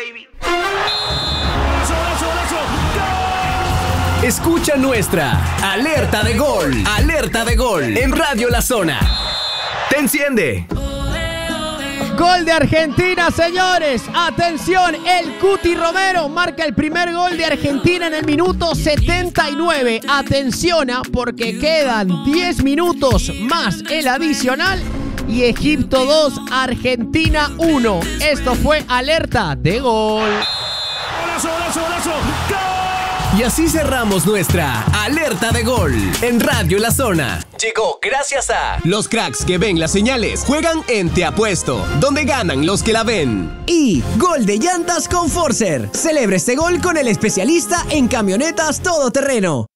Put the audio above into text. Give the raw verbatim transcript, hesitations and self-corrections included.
baby. Escucha nuestra alerta de gol. Alerta de gol en Radio La Zona. Te enciende. Gol de Argentina, señores. Atención, el Cuti Romero marca el primer gol de Argentina en el minuto setenta y nueve. Atención, porque quedan diez minutos más el adicional. Y Egipto dos, Argentina uno. Esto fue alerta de gol. ¡Golazo, golazo, golazo! ¡Gol! Y así cerramos nuestra alerta de gol en Radio La Zona. Llegó gracias a los cracks que ven las señales juegan en Te Apuesto, donde ganan los que la ven. Y Gol de Llantas con Forcer. Celebra este gol con el especialista en camionetas todoterreno.